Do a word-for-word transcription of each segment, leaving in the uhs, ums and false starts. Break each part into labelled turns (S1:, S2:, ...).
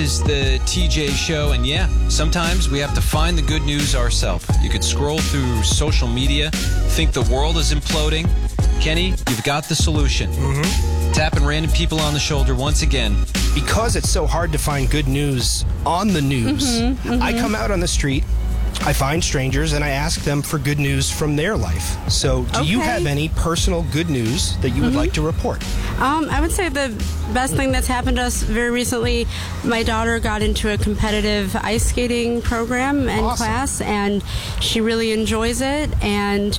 S1: is the T J Show, and yeah, sometimes we have to find the good news ourselves. You could scroll through social media, think the world is imploding. Kenny, you've got the solution.
S2: Mm-hmm.
S1: Tapping random people on the shoulder once again.
S2: Because it's so hard to find good news on the news,
S3: Mm-hmm, mm-hmm.
S2: I come out on the street, I find strangers, and I ask them for good news from their life. So do you
S3: Okay.
S2: have any personal good news that you would
S3: Mm-hmm.
S2: like to report?
S3: Um, I would say the best thing that's happened to us very recently, my daughter got into a competitive ice skating program and
S2: Awesome.
S3: class, and she really enjoys it. And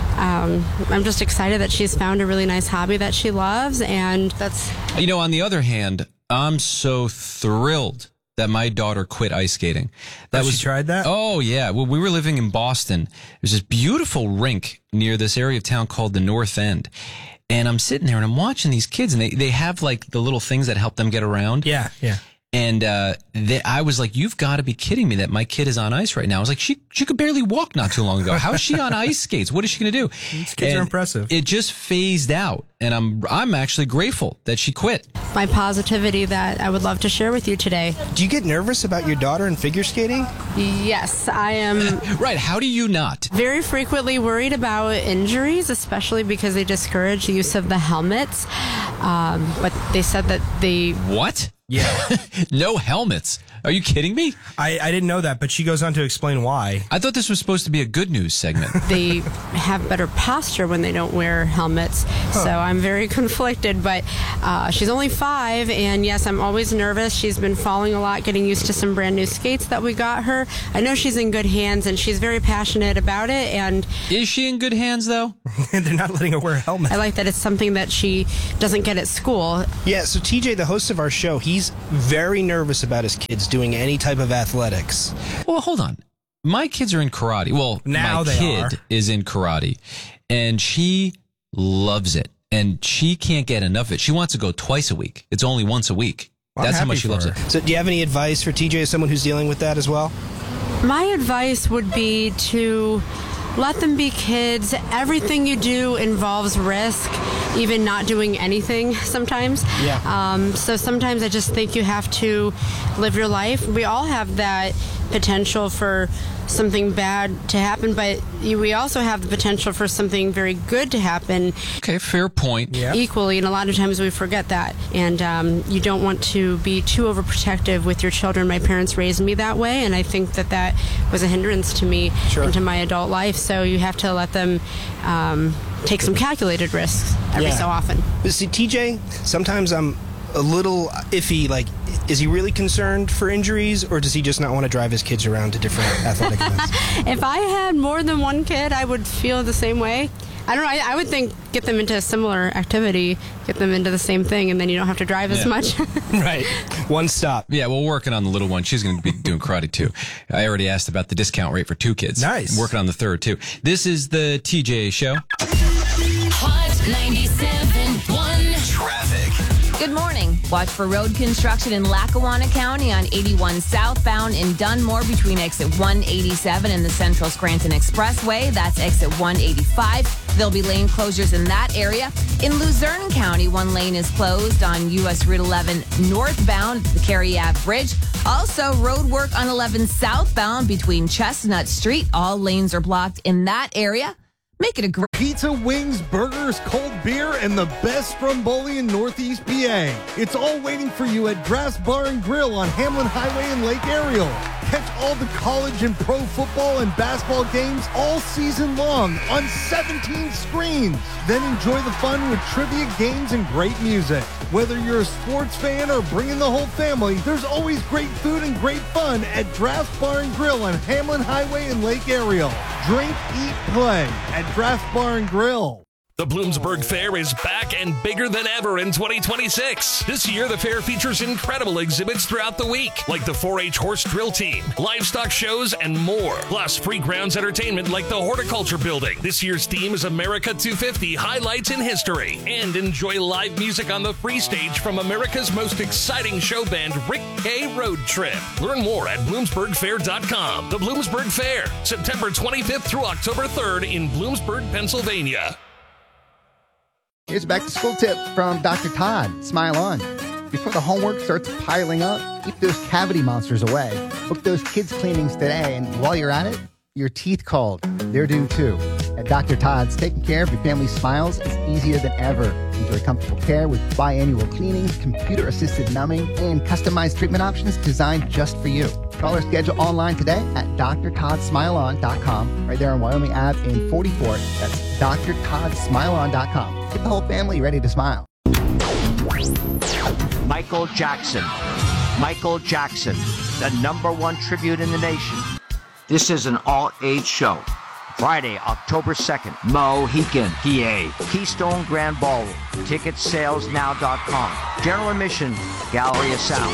S3: um, I'm just excited that she's found a really nice hobby that she loves, and that's...
S1: You know, on the other hand, I'm so thrilled that my daughter quit ice skating. That
S2: Has
S1: was
S2: she tried that?
S1: Oh yeah. Well, we were living in Boston. There's this beautiful rink near this area of town called the North End. And I'm sitting there and I'm watching these kids, and they, they have like the little things that help them get around.
S2: Yeah, yeah.
S1: And uh, they, I was like, you've got to be kidding me that my kid is on ice right now. I was like, she she could barely walk not too long ago. How is she on ice skates? What is she going to do?
S2: These kids
S1: And
S2: are impressive.
S1: It just phased out. And I'm I'm actually grateful that she quit.
S3: my positivity that I would love to share with you today.
S2: Do you get nervous about your daughter in figure skating?
S3: Yes, I am
S1: Right. How do you not?
S3: very frequently worried about injuries, especially because they discourage the use of the helmets. Um, but they said that they...
S1: What?
S2: Yeah.
S1: No helmets. Are you kidding me?
S2: I, I didn't know that, but she goes on to explain why.
S1: I thought this was supposed to be a good news segment.
S3: they have better posture when they don't wear helmets. So I'm very conflicted, but uh, she's only five, and yes, I'm always nervous. She's been falling a lot, getting used to some brand new skates that we got her. I know she's in good hands, and she's very passionate about it, and
S1: Is she in good hands, though?
S2: They're not letting her wear a helmet.
S3: I like that it's something that she doesn't get at school.
S2: Yeah, so T J, the host of our show, he's very nervous about his kids doing any type of athletics.
S1: Well, hold on. My kids are in karate. Well,
S2: Now
S1: my
S2: they
S1: kid
S2: are.
S1: is in karate, and she loves it, and she can't get enough of it. She wants to go twice a week. It's only once a week.
S2: Well, I'm
S1: That's how
S2: happy
S1: much she
S2: for
S1: loves
S2: her.
S1: it.
S2: So do you have any advice for T J as someone who's dealing with that as well?
S3: My advice would be to let them be kids. Everything you do involves risk, even not doing anything sometimes.
S2: Yeah.
S3: Um, so sometimes I just think you have to live your life. We all have that potential for something bad to happen, but you- we also have the potential for something very good to happen
S1: Okay, fair point.
S2: Yeah.
S3: equally, and a lot of times we forget that. And um, you don't want to be too overprotective with your children. My parents raised me that way, and I think that that was a hindrance to me
S2: Sure.
S3: into my adult life. So you have to let them um, take some calculated risks every
S2: Yeah.
S3: so often.
S2: But see, T J, sometimes I'm a little iffy. Like, is he really concerned for injuries, or does he just not want to drive his kids around to different athletic events?
S3: If I had more than one kid, I would feel the same way. I don't know. I, I would think get them into a similar activity, get them into the same thing, and then you don't have to drive as
S1: Yeah.
S3: much.
S2: Right. One stop.
S1: Yeah, well, working on the little one. She's going to be doing karate too. I already asked about the discount rate for two kids.
S2: Nice.
S1: Working on the third too. This is the T J Show.
S4: Hot ninety-seven point one
S5: Traffic.
S4: Good morning. Watch for road construction in Lackawanna County on eighty-one southbound in Dunmore between exit one eighty-seven and the Central Scranton Expressway. That's exit one eighty-five. There'll be lane closures in that area. In Luzerne County, one lane is closed on U S Route eleven northbound, the Cary Ave Bridge. Also, road work on eleven southbound between Chestnut Street. All lanes are blocked in that area. Make it a great
S6: Pizza, wings, burgers, cold beer, and the best Stromboli in Northeast P A. It's all waiting for you at Draft's Bar and Grill on Hamlin Highway in Lake Ariel. Catch all the college and pro football and basketball games all season long on seventeen screens. Then enjoy the fun with trivia, games, and great music. Whether you're a sports fan or bringing the whole family, there's always great food and great fun at Draft's Bar and Grill on Hamlin Highway in Lake Ariel. Drink, eat, play at Draft Bar and Grill.
S5: The Bloomsburg Fair is back and bigger than ever in twenty twenty-six. This year, the fair features incredible exhibits throughout the week, like the four H horse drill team, livestock shows, and more. Plus, free grounds entertainment like the Horticulture Building. This year's theme is America two fifty, Highlights in History. And enjoy live music on the free stage from America's most exciting show band, Rick K. Road Trip. Learn more at bloomsburg fair dot com. The Bloomsburg Fair, September twenty-fifth through October third in Bloomsburg, Pennsylvania.
S7: Here's a back to school tip from Doctor Todd. Smile on. Before the homework starts piling up, keep those cavity monsters away. Book those kids' cleanings today, and while you're at it, your teeth called. They're due too. At Doctor Todd's, taking care of your family's smiles is easier than ever. Enjoy comfortable care with biannual cleanings, computer-assisted numbing, and customized treatment options designed just for you. Call or schedule online today at d r todd smile on dot com, right there on Wyoming Avenue in forty-four. That's d r todd smile on dot com. Get the whole family ready to smile.
S8: Michael Jackson. Michael Jackson, the number one tribute in the nation. This is an all-age show. Friday, October second, Mohican, P A, Keystone Grand Ballroom. Tickets sales now dot com. General admission, Gallery of Sound.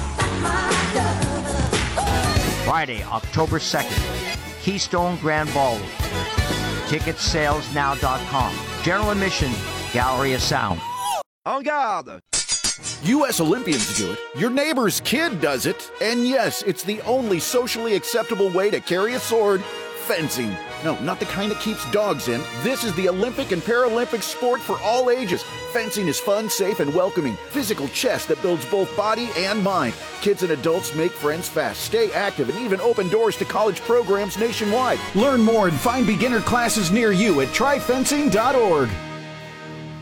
S8: Friday, October second, Keystone Grand Ballroom. Tickets sales now dot com. General admission, Gallery of Sound.
S9: En garde! U S Olympians do it. Your neighbor's kid does it. And yes, it's the only socially acceptable way to carry a sword. Fencing. No, not the kind that keeps dogs in. This is the Olympic and Paralympic sport for all ages. Fencing is fun, safe, and welcoming. Physical chess that builds both body and mind. Kids and adults make friends fast, stay active, and even open doors to college programs nationwide. Learn more and find beginner classes near you at try fencing dot org.